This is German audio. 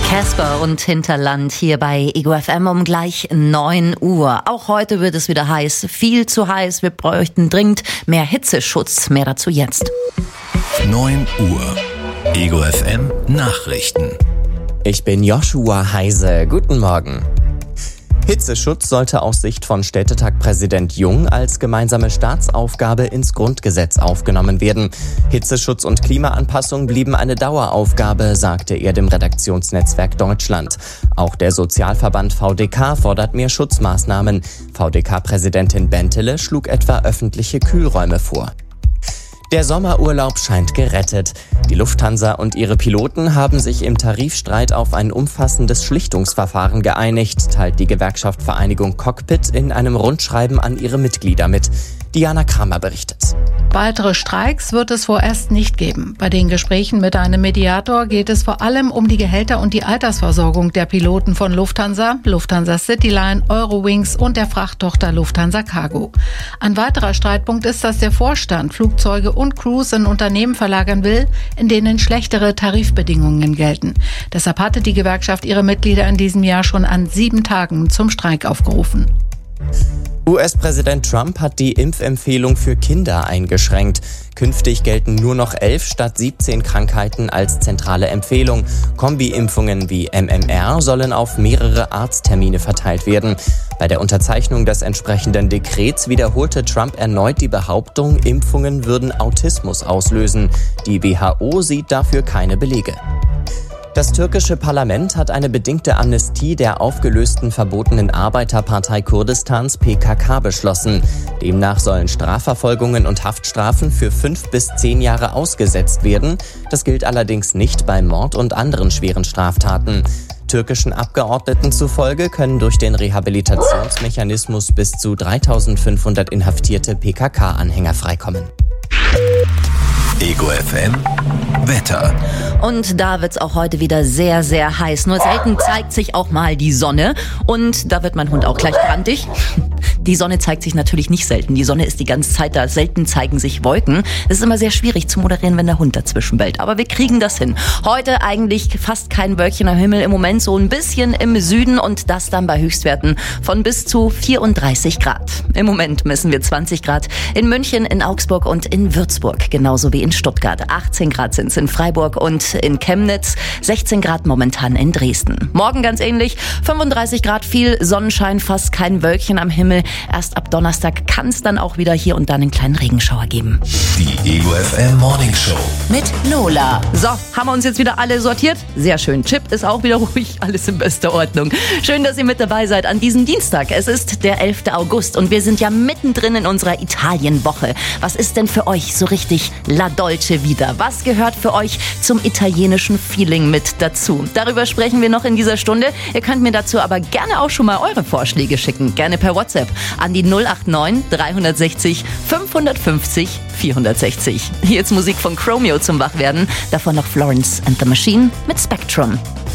Casper und Hinterland hier bei Ego FM um gleich 9 Uhr. Auch heute wird es wieder heiß, viel zu heiß. Wir bräuchten dringend mehr Hitzeschutz. Mehr dazu jetzt. 9 Uhr. Ego FM Nachrichten. Ich bin Joshua Heise. Guten Morgen. Hitzeschutz sollte aus Sicht von Städtetag-Präsident Jung als gemeinsame Staatsaufgabe ins Grundgesetz aufgenommen werden. Hitzeschutz und Klimaanpassung blieben eine Daueraufgabe, sagte er dem Redaktionsnetzwerk Deutschland. Auch der Sozialverband VDK fordert mehr Schutzmaßnahmen. VDK-Präsidentin Bentele schlug etwa öffentliche Kühlräume vor. Der Sommerurlaub scheint gerettet. Die Lufthansa und ihre Piloten haben sich im Tarifstreit auf ein umfassendes Schlichtungsverfahren geeinigt, teilt die Gewerkschaft Vereinigung Cockpit in einem Rundschreiben an ihre Mitglieder mit. Diana Kramer berichtet. Weitere Streiks wird es vorerst nicht geben. Bei den Gesprächen mit einem Mediator geht es vor allem um die Gehälter und die Altersversorgung der Piloten von Lufthansa, Lufthansa Cityline, Eurowings und der Frachttochter Lufthansa Cargo. Ein weiterer Streitpunkt ist, dass der Vorstand Flugzeuge und Crews in Unternehmen verlagern will, in denen schlechtere Tarifbedingungen gelten. Deshalb hatte die Gewerkschaft ihre Mitglieder in diesem Jahr schon an 7 Tagen zum Streik aufgerufen. US-Präsident Trump hat die Impfempfehlung für Kinder eingeschränkt. Künftig gelten nur noch 11 statt 17 Krankheiten als zentrale Empfehlung. Kombi-Impfungen wie MMR sollen auf mehrere Arzttermine verteilt werden. Bei der Unterzeichnung des entsprechenden Dekrets wiederholte Trump erneut die Behauptung, Impfungen würden Autismus auslösen. Die WHO sieht dafür keine Belege. Das türkische Parlament hat eine bedingte Amnestie der aufgelösten verbotenen Arbeiterpartei Kurdistans PKK beschlossen. Demnach sollen Strafverfolgungen und Haftstrafen für 5 bis 10 Jahre ausgesetzt werden. Das gilt allerdings nicht bei Mord und anderen schweren Straftaten. Türkischen Abgeordneten zufolge können durch den Rehabilitationsmechanismus bis zu 3.500 inhaftierte PKK-Anhänger freikommen. Ego FM Wetter. Und da wird's auch heute wieder sehr, sehr heiß. Nur selten zeigt sich auch mal die Sonne. Und da wird mein Hund auch gleich grantig. Die Sonne zeigt sich natürlich nicht selten. Die Sonne ist die ganze Zeit da. Selten zeigen sich Wolken. Es ist immer sehr schwierig zu moderieren, wenn der Hund dazwischen bellt. Aber wir kriegen das hin. Heute eigentlich fast kein Wölkchen am Himmel. Im Moment so ein bisschen im Süden und das dann bei Höchstwerten von bis zu 34 Grad. Im Moment messen wir 20 Grad in München, in Augsburg und in Würzburg. Genauso wie in Stuttgart. 18 Grad sind es in Freiburg und in Chemnitz. 16 Grad momentan in Dresden. Morgen ganz ähnlich. 35 Grad, viel Sonnenschein, fast kein Wölkchen am Himmel. Erst ab Donnerstag kann es dann auch wieder hier und da einen kleinen Regenschauer geben. Die Ego FM Morning Show mit Lola. So, haben wir uns jetzt wieder alle sortiert? Sehr schön. Chip ist auch wieder ruhig. Alles in bester Ordnung. Schön, dass ihr mit dabei seid an diesem Dienstag. Es ist der 11. August und wir sind ja mittendrin in unserer Italienwoche. Was ist denn für euch so richtig La Dolce Vita? Was gehört für euch zum italienischen Feeling mit dazu? Darüber sprechen wir noch in dieser Stunde. Ihr könnt mir dazu aber gerne auch schon mal eure Vorschläge schicken. Gerne per WhatsApp an die 089 360 550 460. Jetzt Musik von Chromeo zum Wachwerden. Davon noch Florence and the Machine mit Spectrum.